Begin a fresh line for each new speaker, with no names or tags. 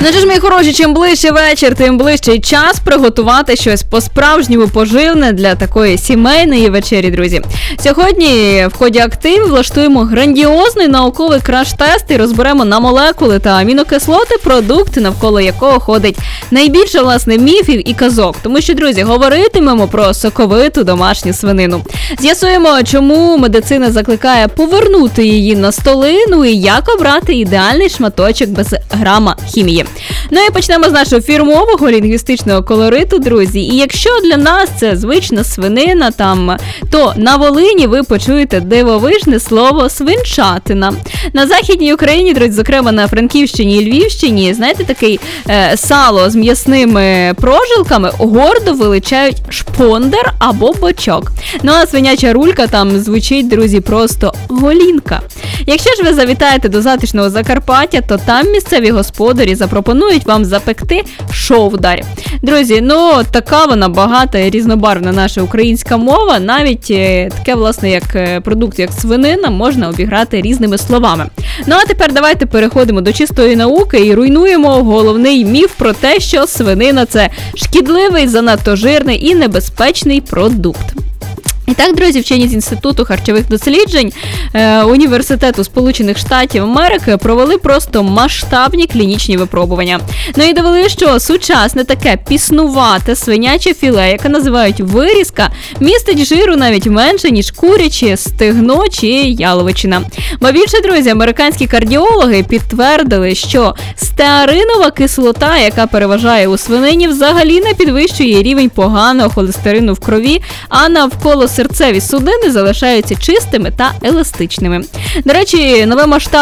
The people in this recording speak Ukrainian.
Ну що ж, мої хороші, чим ближче вечір, тим ближчий час приготувати щось по-справжньому поживне для такої сімейної вечері, друзі. Сьогодні в ході активів влаштуємо грандіозний науковий краш-тест і розберемо на молекули та амінокислоти продукт, навколо якого ходить найбільше, власне, міфів і казок. Тому що, друзі, говоритимемо про соковиту домашню свинину. З'ясуємо, чому медицина закликає повернути її на столи, ну і як обрати ідеальний шматочок без грама хімії. Ну і почнемо з нашого фірмового лінгвістичного колориту, друзі. І якщо для нас це звична свинина, то на Волині ви почуєте дивовижне слово свинчатина. На Західній Україні, друзі, зокрема на Франківщині і Львівщині, знаєте, такий сало з м'ясними прожилками гордо величають шпондер або бочок. Ну а свиняча рулька там звучить, друзі, просто голінка. Якщо ж ви завітаєте до затишного Закарпаття, то там місцеві господарі запропонують вам запекти шовдар. Друзі, ну така вона багата і різнобарвна наша українська мова, навіть таке, власне, як продукт, як свинина, можна обіграти різними словами. Ну а тепер давайте переходимо до чистої науки і руйнуємо головний міф про те, що свинина – це шкідливий, занадто жирний і небезпечний продукт. І так, друзі, вчені з Інституту харчових досліджень Університету Сполучених Штатів Америки провели просто масштабні клінічні випробування. Ну і довели, що сучасне таке піснувате свиняче філе, яке називають вирізка, містить жиру навіть менше, ніж куряче, стегно чи яловичина. Бо більше, друзі, американські кардіологи підтвердили, що стеаринова кислота, яка переважає у свинині, взагалі не підвищує рівень поганого холестерину в крові, а навколо серцеві судини залишаються чистими та еластичними. До речі, нове масштабне